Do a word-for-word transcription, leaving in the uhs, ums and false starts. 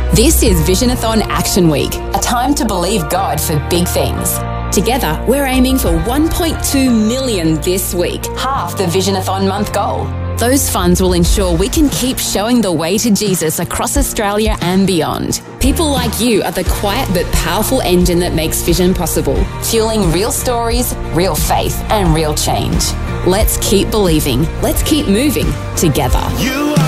This is Visionathon Action Week, A time to believe God for big things. Together, we're aiming for one point two million this week. Half the Visionathon month goal. Those funds will ensure we can keep showing the way to Jesus across Australia and beyond. People like you are the quiet but powerful engine that makes Vision possible. Fueling real stories, real faith, and real change. Let's keep believing. Let's keep moving together. You are